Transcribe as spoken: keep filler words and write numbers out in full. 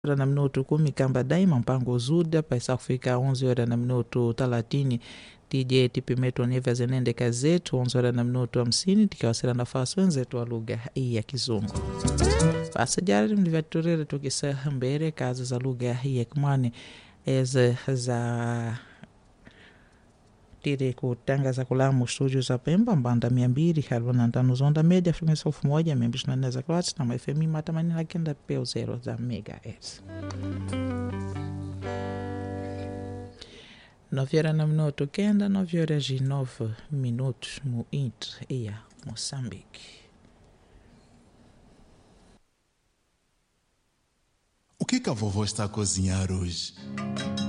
Hora na minuto kumi kamba daima mpango zuda paisa kufika onze hora na minuto talatini tije tipimeto neva zenende kazetu onze hora na minuto hamsini tikiwasila nafasi wenzetu wa lugha hii ya Kizungu. Basi jari mlivaturere tukisa mbere kazi za lugha hii ya Kimwani eze za tiri kutangaza kulamu studio za Pemba mbanda mia mbili arobaini na tano zonda media frequency elfu moja mia mbili ishirini na nne za kilohertz na F M matamanini na kenda peo zero za megahertz. nove horas na minuto kenda, nove horas e nove minutos mu intre e Moçambique. O que que a vovó está a cozinhar hoje?